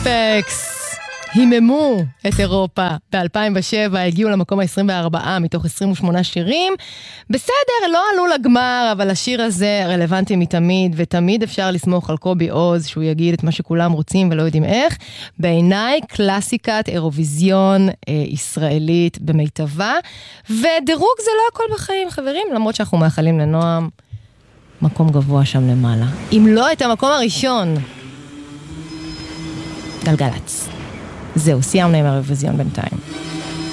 אפקס היממו את אירופה. ב-2007 הגיעו למקום ה-24 מתוך 28 שירים. בסדר, לא עלו לגמר, אבל השיר הזה רלוונטי מתמיד, ותמיד אפשר לסמוך על קובי עוז, שהוא יגיד את מה שכולם רוצים ולא יודעים איך. בעיניי, קלאסיקת אירוויזיון ישראלית במיטבה, ודירוג זה לא הכל בחיים, חברים, למרות שאנחנו מאחלים לנועם מקום גבוה שם למעלה. אם לא את המקום הראשון, גלגלץ. זהו, סיימנו עם האירוויזיון בינתיים.